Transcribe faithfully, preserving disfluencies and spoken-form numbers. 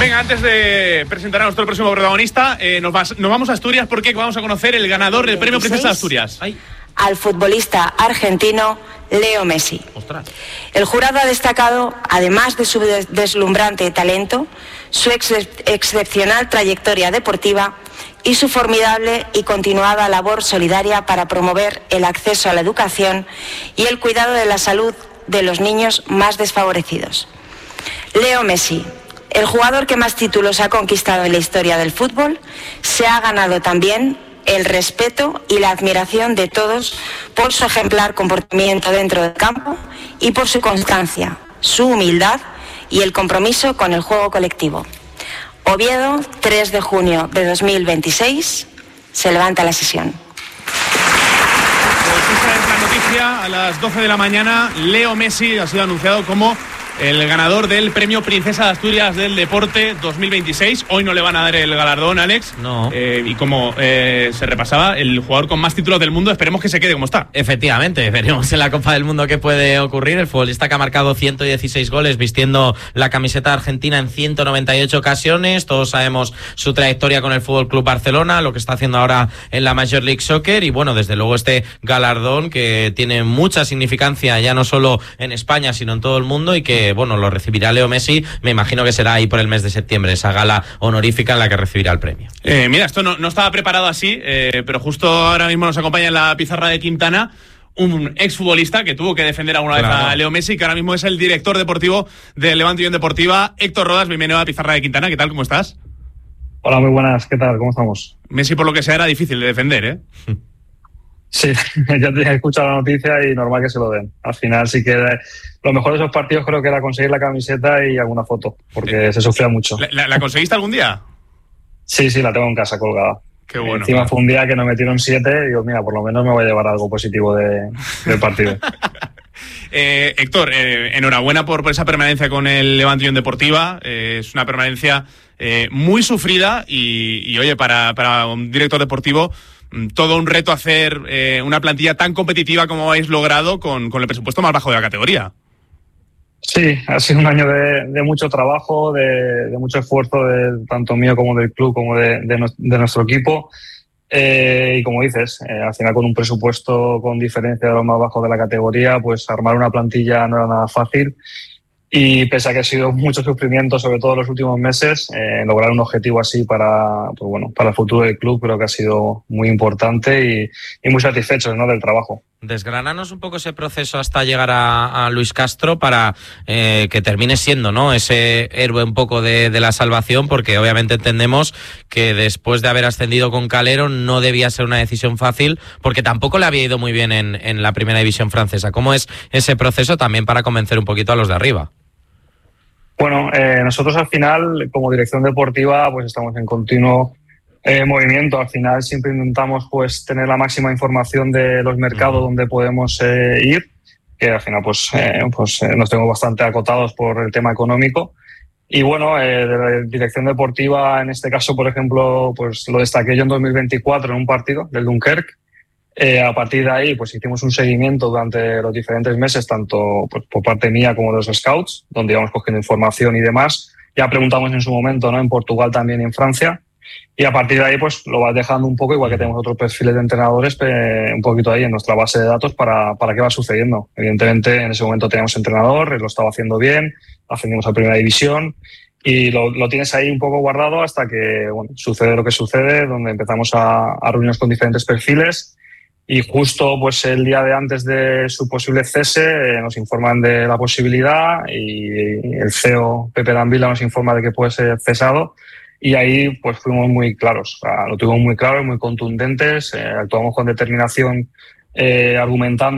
Venga, antes de presentar a nuestro próximo protagonista, eh, nos, vas, nos vamos a Asturias porque vamos a conocer el ganador del premio Princesa de Asturias. Ay. Al futbolista argentino Leo Messi. Ostras. El jurado ha destacado, además de su deslumbrante talento, su ex excepcional trayectoria deportiva y su formidable y continuada labor solidaria para promover el acceso a la educación y el cuidado de la salud de los niños más desfavorecidos. Leo Messi, el jugador que más títulos ha conquistado en la historia del fútbol, se ha ganado también el respeto y la admiración de todos por su ejemplar comportamiento dentro del campo y por su constancia, su humildad y el compromiso con el juego colectivo. Oviedo, tres de junio de dos mil veintiséis, se levanta la sesión. Pues esta es la noticia. A las doce de la mañana, Leo Messi ha sido anunciado como el ganador del premio Princesa de Asturias del Deporte dos mil veintiséis. Hoy no le van a dar el galardón, Alex. No. Eh, y como eh, se repasaba, el jugador con más títulos del mundo, esperemos que se quede como está. Efectivamente, veremos en la Copa del Mundo qué puede ocurrir. El futbolista que ha marcado ciento dieciséis goles vistiendo la camiseta argentina en ciento noventa y ocho ocasiones. Todos sabemos su trayectoria con el F C Barcelona, lo que está haciendo ahora en la Major League Soccer. Y bueno, desde luego este galardón que tiene mucha significancia ya no solo en España, sino en todo el mundo, y que bueno, lo recibirá Leo Messi, me imagino que será ahí por el mes de septiembre, esa gala honorífica en la que recibirá el premio. Eh, mira, esto no, no estaba preparado así, eh, pero justo ahora mismo nos acompaña en la pizarra de Quintana un exfutbolista que tuvo que defender alguna claro. vez a Leo Messi, que ahora mismo es el director deportivo de Levante Unión Deportiva, Héctor Rodas. Bienvenido a la pizarra de Quintana, ¿qué tal? ¿Cómo estás? Hola, muy buenas, ¿qué tal? ¿Cómo estamos? Messi, por lo que sea, era difícil de defender, ¿eh? Sí, ya te he escuchado la noticia y normal que se lo den. Al final sí que lo mejor de esos partidos creo que era conseguir la camiseta y alguna foto, porque eh, se sufría mucho. ¿La, la, ¿La conseguiste algún día? Sí, sí, la tengo en casa colgada. Qué bueno. Encima claro. Fue un día que nos metieron siete y digo, mira, por lo menos me voy a llevar algo positivo de, del partido. eh, Héctor, eh, enhorabuena por, por esa permanencia con el Levante Unión Deportiva. Eh, es una permanencia eh, muy sufrida y, y oye, para, para un director deportivo, todo un reto hacer eh, una plantilla tan competitiva como habéis logrado con, con el presupuesto más bajo de la categoría. Sí, ha sido un año de, de mucho trabajo, de, de mucho esfuerzo, de, tanto mío como del club, como de, de, no, de nuestro equipo. Eh, y como dices, eh, al final con un presupuesto con diferencia de los más bajos de la categoría, pues armar una plantilla no era nada fácil. Y pese a que ha sido mucho sufrimiento, sobre todo en los últimos meses, eh, lograr un objetivo así para, pues bueno, para el futuro del club creo que ha sido muy importante y, y muy satisfechos, ¿no?, del trabajo. Desgránanos un poco ese proceso hasta llegar a, a Luis Castro para eh, que termine siendo, ¿no?, ese héroe un poco de, de la salvación, porque obviamente entendemos que después de haber ascendido con Calero no debía ser una decisión fácil, porque tampoco le había ido muy bien en, en la primera división francesa. ¿Cómo es ese proceso también para convencer un poquito a los de arriba? Bueno, eh, nosotros al final, como dirección deportiva, pues estamos en continuo eh, movimiento. Al final siempre intentamos pues tener la máxima información de los mercados uh-huh. donde podemos eh, ir, que al final pues, eh, pues eh, nos tenemos bastante acotados por el tema económico. Y bueno, eh, de la dirección deportiva, en este caso, por ejemplo, pues lo destaqué yo en dos mil veinticuatro en un partido del Dunkerque. Eh, a partir de ahí, pues hicimos un seguimiento durante los diferentes meses, tanto pues, por parte mía como de los scouts, donde íbamos cogiendo información y demás. Ya preguntamos en su momento, ¿no?, en Portugal también y en Francia. Y a partir de ahí, pues lo vas dejando un poco, igual que tenemos otros perfiles de entrenadores, eh, un poquito ahí en nuestra base de datos para, para qué va sucediendo. Evidentemente, en ese momento teníamos entrenador, él lo estaba haciendo bien, ascendimos a primera división. Y lo, lo tienes ahí un poco guardado hasta que bueno, sucede lo que sucede, donde empezamos a, a reunirnos con diferentes perfiles. Y justo pues el día de antes de su posible cese eh, nos informan de la posibilidad y el C E O Pepe Danvila nos informa de que puede ser cesado y ahí pues fuimos muy claros, o sea, lo tuvimos muy claro y muy contundentes, eh, actuamos con determinación eh, argumentando